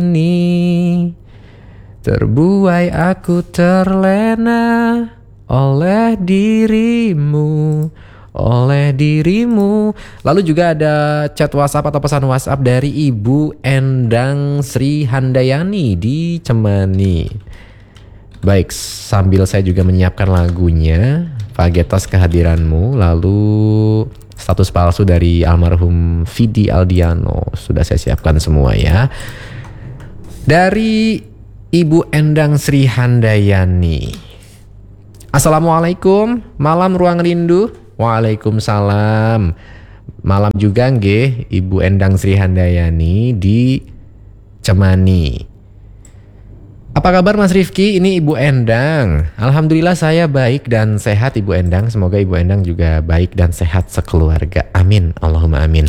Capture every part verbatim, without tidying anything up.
ini terbuai aku terlena oleh dirimu, oleh dirimu. Lalu juga ada chat WhatsApp atau pesan WhatsApp dari Ibu Endang Sri Handayani di Cemani. Baik, sambil saya juga menyiapkan lagunya, Fagetos Kehadiranmu. Lalu status palsu dari almarhum Vidi Aldiano sudah saya siapkan semua ya. Dari Ibu Endang Sri Handayani. Assalamualaikum, malam ruang rindu. Waalaikumsalam. Malam juga nggih Ibu Endang Sri Handayani di Cemani. Apa kabar Mas Rifki? Ini Ibu Endang. Alhamdulillah saya baik dan sehat Ibu Endang. Semoga Ibu Endang juga baik dan sehat sekeluarga. Amin. Allahumma amin.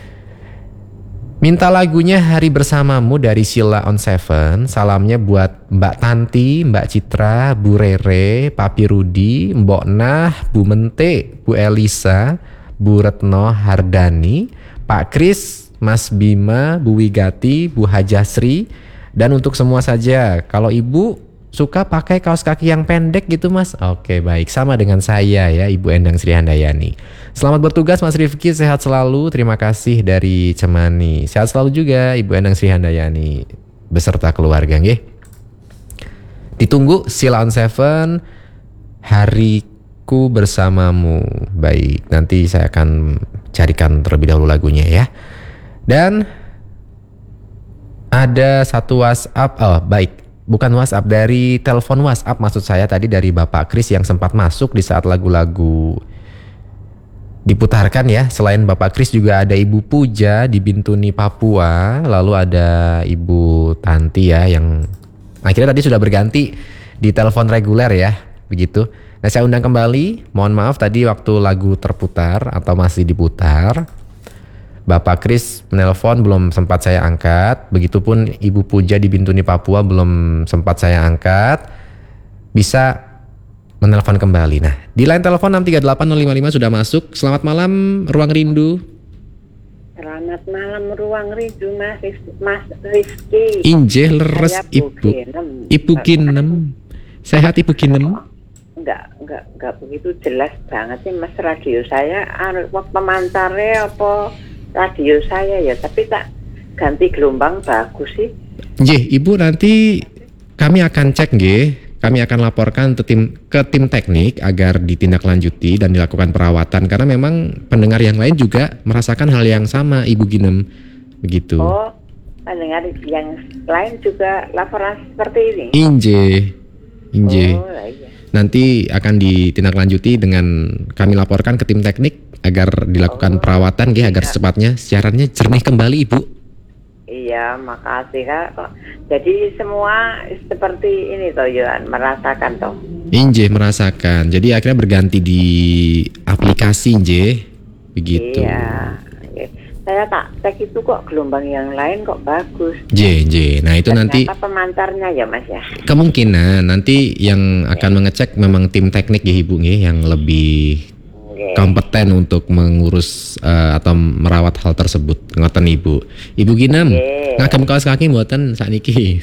Minta lagunya Hari Bersamamu dari Sheila on Seven. Salamnya buat Mbak Tanti, Mbak Citra, Bu Rere, Papi Rudi, Mbok Nah, Bu Mente, Bu Elisa, Bu Retno Hardani, Pak Kris, Mas Bima, Bu Wigati, Bu Hajasri. Dan untuk semua saja, kalau Ibu suka pakai kaos kaki yang pendek gitu Mas? Oke baik, sama dengan saya ya Ibu Endang Sri Handayani. Selamat bertugas Mas Rifki, sehat selalu. Terima kasih dari Cemani. Sehat selalu juga Ibu Endang Sri Handayani beserta keluarga nggih. Ditunggu Sheila on Seven, Hariku Bersamamu. Baik, nanti saya akan carikan terlebih dahulu lagunya ya. Dan ada satu WhatsApp, oh baik, bukan WhatsApp, dari telepon WhatsApp maksud saya tadi dari Bapak Kris yang sempat masuk di saat lagu-lagu diputarkan ya. Selain Bapak Kris juga ada Ibu Puja di Bintuni, Papua. Lalu ada Ibu Tanti ya yang akhirnya tadi sudah berganti di telepon reguler ya, begitu. Nah saya undang kembali, mohon maaf tadi waktu lagu terputar atau masih diputar, Bapak Kris menelpon belum sempat saya angkat. Begitupun Ibu Puja di Bintuni, Papua belum sempat saya angkat. Bisa menelpon kembali. Nah, di line telepon enam tiga delapan nol lima lima sudah masuk. Selamat malam Ruang Rindu. Selamat malam Ruang Rindu Mas, Mas Rizky. Injih leres Ibu. Ibu Kinem. Sehat Ibu Kinem? Enggak, enggak, enggak begitu jelas banget sih Mas, radio saya pemantarnya apa radio saya ya, tapi tak ganti gelombang bagus sih. Nggih, Ibu nanti kami akan cek nggih. Kami akan laporkan ke tim, ke tim teknik agar ditindaklanjuti dan dilakukan perawatan karena memang pendengar yang lain juga merasakan hal yang sama Ibu Ginem. Begitu. Oh, pendengar yang lain juga laporan seperti ini. Inje. Inje. Oh, iya. Nanti akan ditindaklanjuti dengan kami laporkan ke tim teknik agar dilakukan oh, perawatan ya, agar secepatnya siarannya jernih kembali Ibu. Iya, makasih Kak. Jadi semua seperti ini toh Yohan, merasakan toh. Inje merasakan. Jadi akhirnya berganti di aplikasi Inje. Begitu. Iya. Saya tak cek itu kok gelombang yang lain kok bagus. J J. Nah itu ternyata nanti pemantarnya ya Mas ya. Kemungkinan nanti yang akan mengecek memang tim teknik ya Ibu nggih yang lebih okay. kompeten untuk mengurus uh, atau merawat hal tersebut. Ngoten Ibu. Ibu Ginem, okay. ngagem kaos kaki mboten sakniki?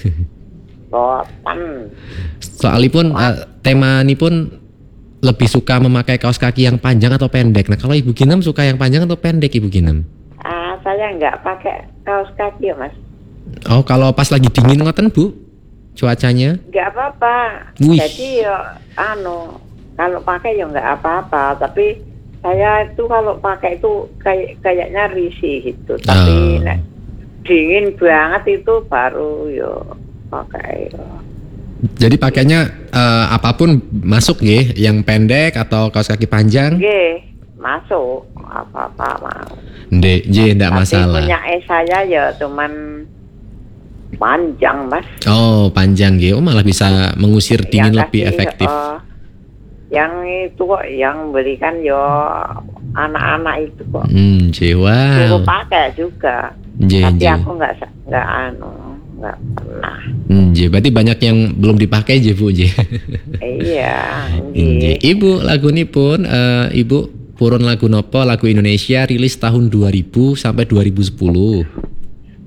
Boten. Soalipun uh, tema ini pun lebih suka memakai kaos kaki yang panjang atau pendek. Nah kalau Ibu Ginem suka yang panjang atau pendek Ibu Ginem? Saya nggak pakai kaos kaki ya Mas. Oh kalau pas lagi dingin ngoten Bu cuacanya? Nggak apa-apa. Wih. Jadi ya anu kalau pakai ya nggak apa-apa. Tapi saya itu kalau pakai itu kayak kayaknya risih gitu. Tapi oh. nek, dingin banget itu baru ya pakai. Ya. Jadi pakainya uh, apapun masuk nggih, yang pendek atau kaos kaki panjang? Nggih, masuk apa-apa mau. Ndek, J, ndak masalah. Tapi punya eh saya ya cuman panjang Mas. Oh panjang nggih, oh malah bisa mengusir dingin yang lebih kasih, efektif. Uh, yang itu kok yang belikan yo anak-anak itu kok. Hmm, J, wow. Suruh pakai juga. J, Tapi J. aku nggak nggak anu nggak pernah. Hmm, J, berarti banyak yang belum dipakai J Bu J. Iya. J. Ibu lagu ini pun uh, Ibu purun lagu nopo, lagu Indonesia rilis tahun dua ribu sampai dua ribu sepuluh.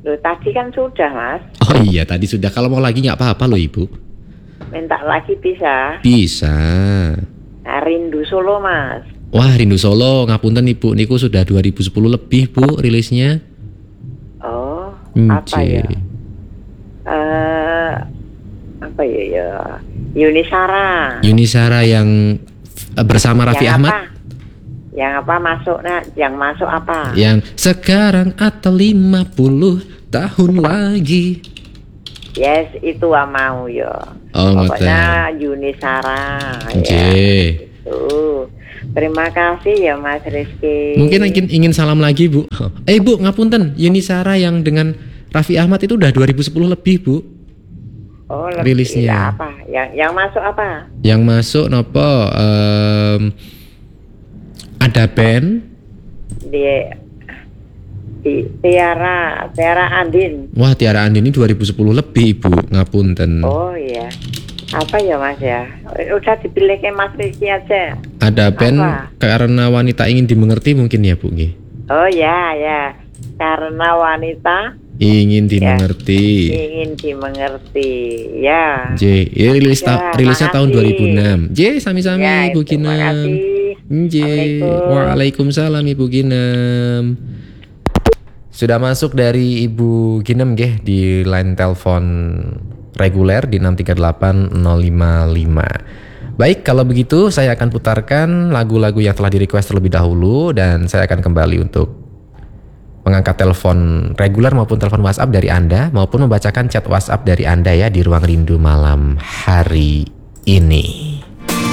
Loh, tadi kan sudah, Mas. Oh iya, tadi sudah. Kalau mau lagi nggak apa-apa loh Ibu. Minta lagi bisa. Bisa. Nah, Rindu Solo, Mas. Wah, Rindu Solo, ngapunten Ibu, niku sudah dua ribu sepuluh lebih Bu rilisnya. Oh, Hmm, apa ya? Cie. Eh, apa ya ya? Yuni Sara. Yuni Sara yang eh, bersama Raffi Yang Ahmad. apa? Yang apa masuk? Nah, yang masuk apa? Yang sekarang atau lima puluh tahun lagi. Yes, itu ah mau ya. Oh, Pokoknya Yuni Sara. Oke. Ya, itu. Terima kasih ya Mas Rizky. Mungkin ingin, ingin salam lagi Bu. Eh Bu, ngapunten, Yuni Sara yang dengan Raffi Ahmad itu udah dua ribu sepuluh lebih Bu. Oh, lebih rilisnya. ya, apa? Yang yang masuk apa? Yang masuk nopo em, ada band. Di di Tiara Tiara Andin. Wah, Tiara Andini dua ribu sepuluh lebih Ibu, ngapunten. Oh iya. Apa ya Mas ya? Udah dipilih ke Mas Rizky aja. Ada band Apa? Karena Wanita Ingin Dimengerti mungkin ya Bu nggih. Oh ya ya. Karena wanita Ingin dimengerti. ingin dimengerti. Ya. J, ya, rilis ta- Ya, rilisnya tahun makasih. dua ribu enam. J, sami-sami Ya, Ibu itu, Ginem. makasih. J, Assalamualaikum. waalaikumsalam Ibu Ginem. Sudah masuk dari Ibu Ginem nggih di line telepon reguler di enam tiga delapan nol lima lima. Baik, kalau begitu saya akan putarkan lagu-lagu yang telah di-request terlebih dahulu dan saya akan kembali untuk mengangkat telepon reguler maupun telepon WhatsApp dari Anda maupun membacakan chat WhatsApp dari Anda ya di Ruang Rindu malam hari ini.